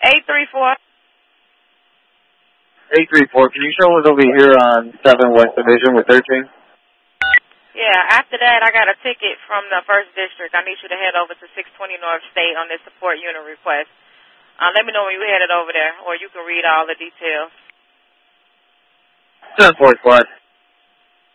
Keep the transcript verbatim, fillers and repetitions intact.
eight three four. eight three four, can you show us over here on seven West Division with thirteen? Yeah, after that, I got a ticket from the first District. I need you to head over to six twenty North State on this support unit request. Uh, let me know when you headed over there, or you can read all the details. ten four Squad.